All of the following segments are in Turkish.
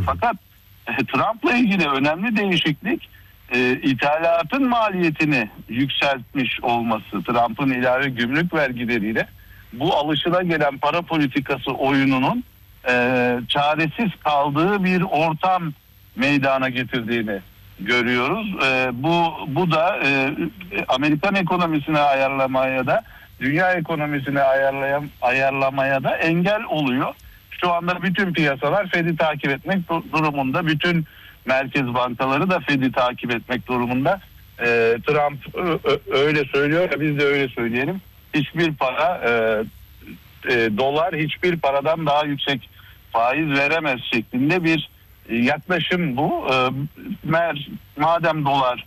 Fakat Trump'la ilgili önemli değişiklik ithalatın maliyetini yükseltmiş olması. Trump'ın ilave gümrük vergileriyle bu alışılagelenen para politikası oyununun çaresiz kaldığı bir ortam meydana getirdiğini görüyoruz. Bu da Amerikan ekonomisini ayarlamaya da dünya ekonomisini ayarlamaya da engel oluyor. Şu anda bütün piyasalar Fed'i takip etmek durumunda. Bütün merkez bankaları da Fed'i takip etmek durumunda. Trump öyle söylüyor ya, biz de öyle söyleyelim. Hiçbir para dolar hiçbir paradan daha yüksek faiz veremez şeklinde bir yaklaşım bu. Madem dolar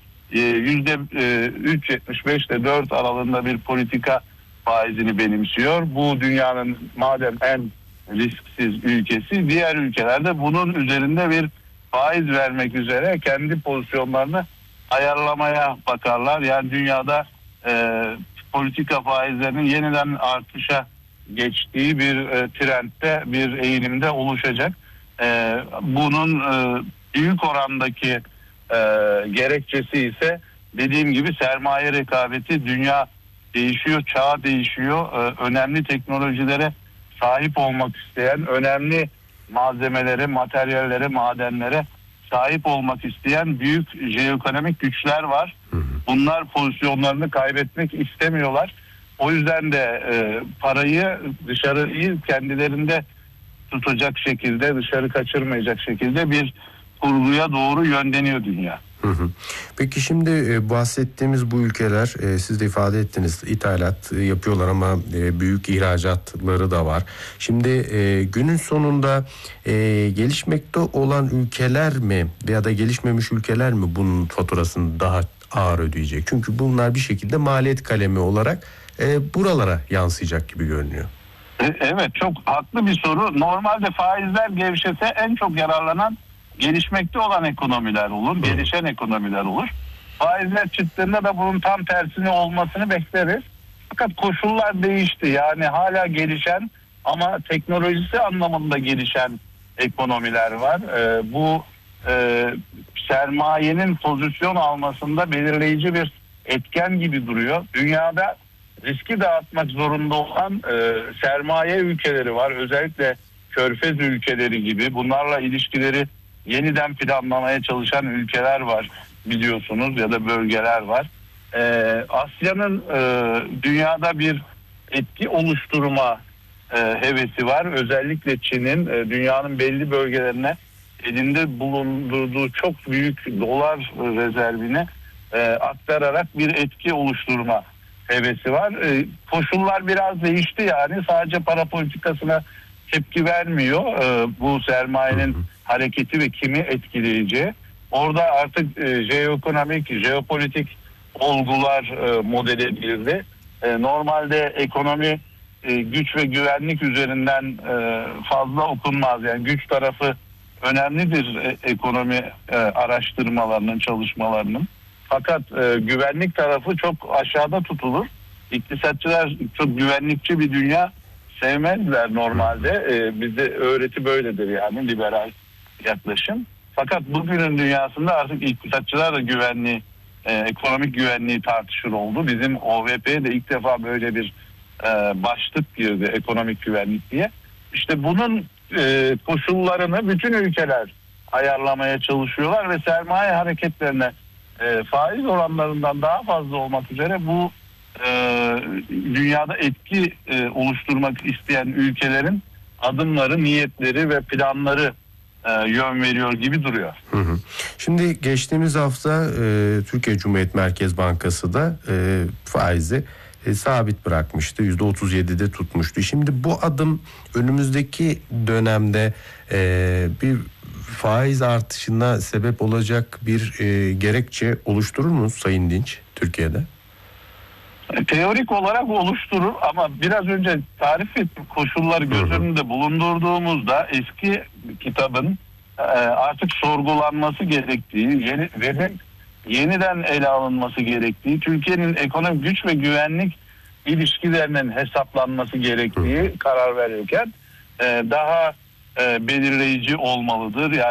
%3.75 ile 4 aralığında bir politika faizini benimsiyor. Bu dünyanın madem en risksiz ülkesi, diğer ülkelerde bunun üzerinde bir faiz vermek üzere kendi pozisyonlarını ayarlamaya bakarlar. Yani dünyada politika faizlerinin yeniden artışa geçtiği bir trendde, bir eğilimde oluşacak. Bunun büyük orandaki gerekçesi ise dediğim gibi sermaye rekabeti. Dünya değişiyor, çağ değişiyor. Önemli teknolojilere sahip olmak isteyen, önemli malzemelere, materyallere, madenlere sahip olmak isteyen büyük jeoekonomik güçler var. Bunlar pozisyonlarını kaybetmek istemiyorlar. O yüzden de parayı dışarıyı kendilerinde tutacak şekilde, dışarı kaçırmayacak şekilde bir kurguya doğru yönleniyor dünya. Peki şimdi bahsettiğimiz bu ülkeler, siz de ifade ettiniz, ithalat yapıyorlar ama büyük ihracatları da var. Şimdi günün sonunda gelişmekte olan ülkeler mi veya da gelişmemiş ülkeler mi bunun faturasını daha ağır ödeyecek? Çünkü bunlar bir şekilde maliyet kalemi olarak buralara yansıyacak gibi görünüyor. Evet, çok haklı bir soru. Normalde faizler gevşese en çok yararlanan gelişmekte olan ekonomiler olur, gelişen ekonomiler olur. Faizler çıktığında da bunun tam tersini olmasını bekleriz. Fakat koşullar değişti. Yani hala gelişen ama teknolojisi anlamında gelişen ekonomiler var. Bu sermayenin pozisyon almasında belirleyici bir etken gibi duruyor. Dünyada riski dağıtmak zorunda olan sermaye ülkeleri var. Özellikle Körfez ülkeleri gibi bunlarla ilişkileri yeniden planlamaya çalışan ülkeler var biliyorsunuz, ya da bölgeler var. Asya'nın dünyada bir etki oluşturma hevesi var. Özellikle Çin'in dünyanın belli bölgelerine elinde bulundurduğu çok büyük dolar rezervini aktararak bir etki oluşturma hevesi var. Koşullar biraz değişti, yani sadece para politikasına tepki vermiyor bu sermayenin hareketi ve kimi etkileyeceği. Orada artık jeoekonomik, jeopolitik olgular model edildi. Normalde ekonomi güç ve güvenlik üzerinden fazla okunmaz. Yani güç tarafı önemlidir ekonomi araştırmalarının, çalışmalarının. Fakat güvenlik tarafı çok aşağıda tutulur. İktisatçılar çok güvenlikçi bir dünya sevmezler normalde. Bizde öğreti böyledir, yani liberal yaklaşım. Fakat bugünün dünyasında artık iktisatçılar da güvenliği, ekonomik güvenliği tartışır oldu. Bizim OVP'ye de ilk defa böyle bir başlık girdi, ekonomik güvenlik diye. İşte bunun koşullarını bütün ülkeler ayarlamaya çalışıyorlar ve sermaye hareketlerine faiz oranlarından daha fazla olmak üzere bu dünyada etki oluşturmak isteyen ülkelerin adımları, niyetleri ve planları yön veriyor gibi duruyor. Şimdi geçtiğimiz hafta Türkiye Cumhuriyet Merkez Bankası da faizi sabit bırakmıştı. %37'de tutmuştu. Şimdi bu adım önümüzdeki dönemde bir faiz artışına sebep olacak bir gerekçe oluşturur mu Sayın Dinç Türkiye'de? Teorik olarak oluşturur ama biraz önce tarif ettiğim koşulları göz önünde bulundurduğumuzda eski kitabın artık sorgulanması gerektiği, yeniden ele alınması gerektiği, Türkiye'nin ekonomik güç ve güvenlik ilişkilerinin hesaplanması gerektiği karar verirken daha belirleyici olmalıdır. Yani